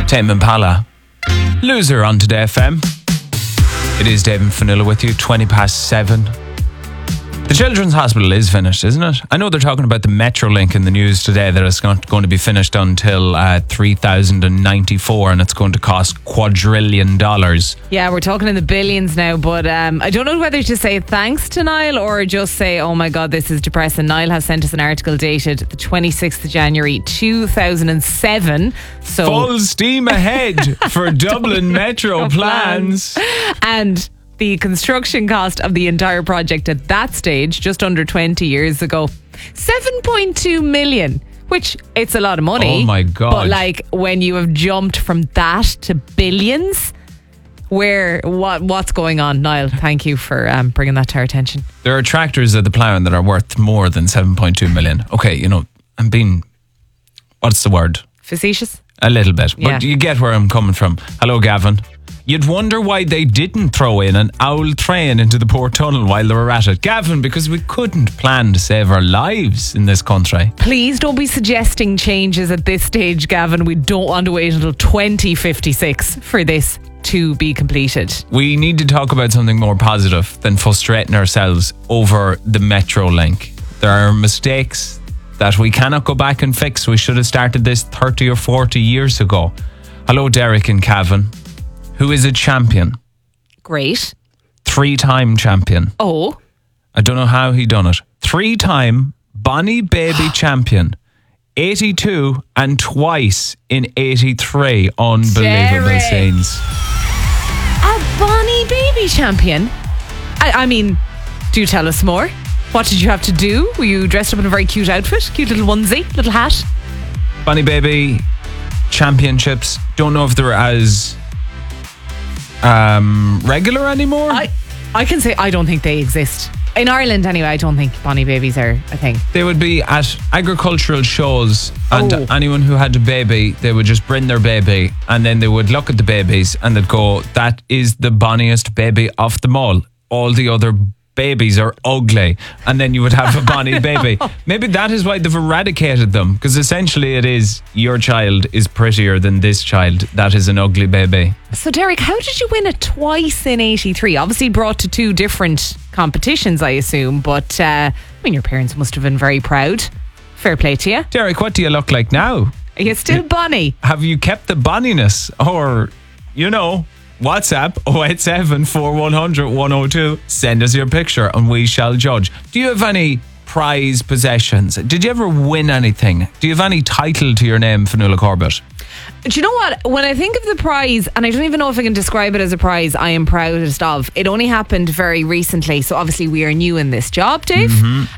Tame Impala. Loser on Today FM. It is Dave and Fionnuala with you, 7:20. The Children's Hospital is finished, isn't it? I know they're talking about the Metrolink in the news today, that it's not going to be finished until 3094, and it's going to cost $250,000,000,000. Yeah, we're talking in the billions now, but I don't know whether to say thanks to Niall or just say, oh my God, this is depressing. Niall has sent us an article dated the 26th of January 2007. So full steam ahead for Dublin Metro plans. And the construction cost of the entire project at that stage, just under 20 years ago, 7.2 million, which it's a lot of money. Oh my God. But like when you have jumped from that to billions, what's going on? Niall, thank you for bringing that to our attention. There are tractors at the ploughing that are worth more than 7.2 million. Okay, I'm being, what's the word? Facetious? A little bit, Yeah. but you get where I'm coming from. Hello, Gavin. You'd wonder why they didn't throw in an owl train into the Port Tunnel while they were at it. Gavin, because we couldn't plan to save our lives in this country. Please don't be suggesting changes at this stage, Gavin. We don't want to wait until 2056 for this to be completed. We need to talk about something more positive than frustrating ourselves over the Metrolink. There are mistakes that we cannot go back and fix. We should have started this 30 or 40 years ago. Hello, Derek and Cavan. Who is a champion? Great. 3-time champion. Oh. I don't know how he done it. 3-time Bonnie Baby champion. 82 and twice in 83. Unbelievable Derek. scenes. A Bonnie Baby champion? I mean, do tell us more. What did you have to do? Were you dressed up in a very cute outfit? Cute little onesie, little hat? Bonnie Baby championships. Don't know if they're as regular anymore. I can say I don't think they exist. In Ireland anyway, I don't think Bonnie Babies are a thing. They would be at agricultural shows, and anyone who had a baby, they would just bring their baby, and then they would look at the babies and they'd go, that is the bonniest baby of them all. All the other babies are ugly, and then you would have a Bonnie Baby. Maybe that is why they've eradicated them, because essentially it is, your child is prettier than this child. That is an ugly baby. So Derek, how did you win it twice in 83? Obviously brought to 2 different competitions, I assume, but your parents must have been very proud. Fair play to you. Derek, what do you look like now? Are you still Bonnie? Have you kept the bonniness? Or, WhatsApp 087 4100 102. Send us your picture and we shall judge. Do you have any prize possessions? Did you ever win anything? Do you have any title to your name, Fionnuala Corbett? Do you know what? When I think of the prize, and I don't even know if I can describe it as a prize I am proudest of, it only happened very recently. So obviously we are new in this job, Dave.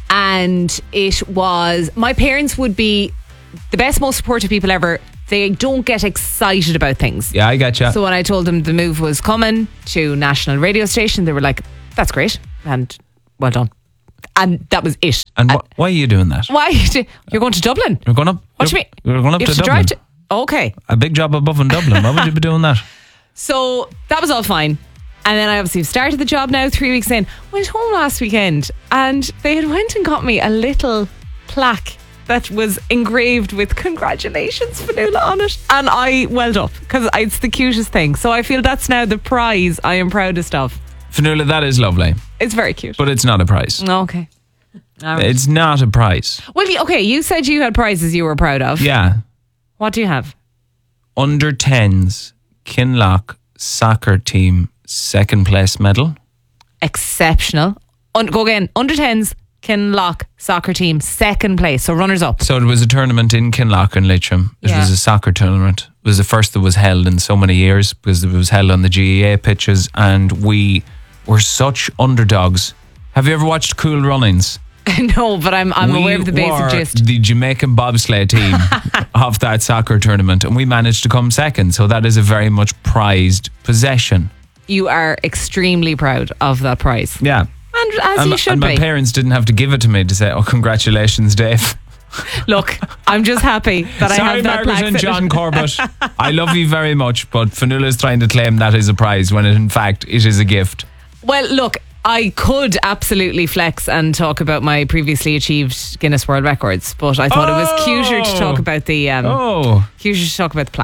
And it was, my parents would be the best, most supportive people ever. They don't get excited about things. Yeah, I get you. So when I told them the move was coming to national radio station, they were like, that's great and well done. And that was it. And why are you doing that? Why? You're going to Dublin? You're going up? What do you mean? You're going up You to have Dublin. drive okay. A big job above in Dublin. Why would you be doing that? So that was all fine. And then I obviously started the job now 3 weeks in. Went home last weekend and they had went and got me a little plaque that was engraved with congratulations Fionnuala on it, and I welled up because it's the cutest thing. So I feel that's now the prize I am proudest of. Fionnuala, that is lovely. It's very cute. But it's not a prize. Okay. All right. It's not a prize. Well, okay, you said you had prizes you were proud of. Yeah. What do you have? Under 10s Kinloch soccer team 2nd place medal. Exceptional. Go again. Under 10s Kinloch soccer team 2nd place, so runners up. So it was a tournament in Kinloch in Leitrim. It was a soccer tournament. It was the first that was held in so many years because it was held on the GEA pitches, and we were such underdogs. Have you ever watched Cool Runnings? No, but I'm aware of the basic gist. The Jamaican bobsleigh team of that soccer tournament, and we managed to come 2nd. So that is a very much prized possession. You are extremely proud of that prize. Yeah. And as you should and my be. parents didn't have to give it to me to say, oh, congratulations, Dave. Look, I'm just happy that Sorry, I have that Margaret plaque. and John Corbett. I love you very much, but Fionnuala is trying to claim that is a prize when in fact it is a gift. Well, look, I could absolutely flex and talk about my previously achieved Guinness World Records, but I thought it was cuter to talk about the cuter to talk about the plaque.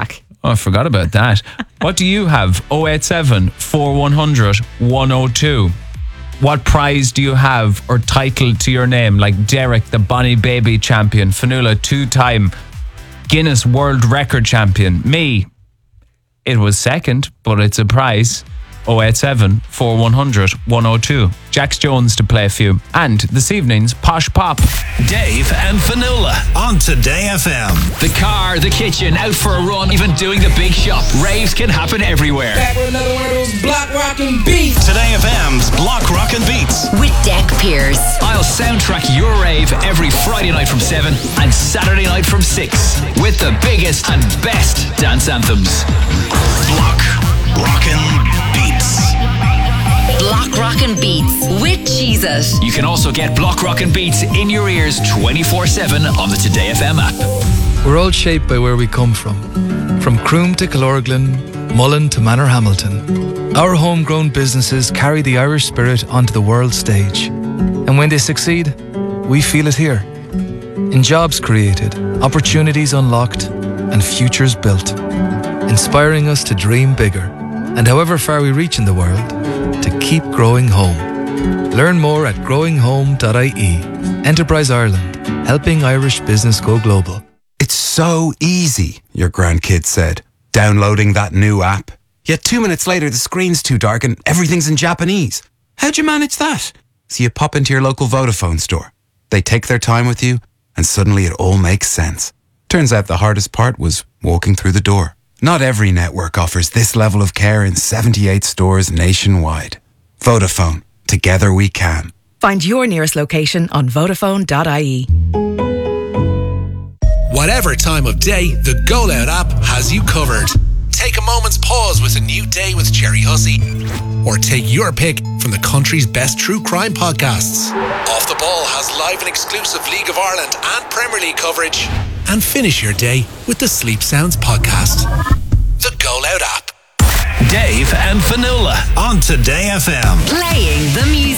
Oh, I forgot about that. What do you have? 087 4100 102. What prize do you have or title to your name? Like Derek, the Bonnie Baby champion. Fionnuala, 2-time Guinness World Record champion. Me, it was second, but it's a prize. 087 4100 102. Jax Jones to play for you. And this evening's Posh Pop. Dave and Fionnuala on Today FM. The car, the kitchen, out for a run, even doing the big shop. Raves can happen everywhere. Back with another one of those block rockin' beats. Today FM's Block Rockin' Beats. With Deck Pierce. I'll soundtrack your rave every Friday night from 7 and Saturday night from 6 with the biggest and best dance anthems. Block Rockin' Beats. Block Rockin' Beats with Cheez-It. You can also get Block Rockin' Beats in your ears 24/7 on the Today FM app. We're all shaped by where we come from Croom to Killorglin, Mullen to Manorhamilton. Our homegrown businesses carry the Irish spirit onto the world stage. And when they succeed, we feel it here. In jobs created, opportunities unlocked, and futures built. Inspiring us to dream bigger, and however far we reach in the world, to keep growing home. Learn more at growinghome.ie. Enterprise Ireland, helping Irish business go global. It's so easy, your grandkid said, downloading that new app. Yet 2 minutes later, the screen's too dark and everything's in Japanese. How'd you manage that? So you pop into your local Vodafone store. They take their time with you, and suddenly it all makes sense. Turns out the hardest part was walking through the door. Not every network offers this level of care in 78 stores nationwide. Vodafone. Together we can. Find your nearest location on Vodafone.ie. Whatever time of day, the Go Loud app has you covered. Take a moment's pause with A New Day with Jerry Hussey. Or take your pick from the country's best true crime podcasts. Off the Ball has live and exclusive League of Ireland and Premier League coverage. And finish your day with the Sleep Sounds podcast. The Go Loud app. Dave and Fionnuala on Today FM. Playing the music.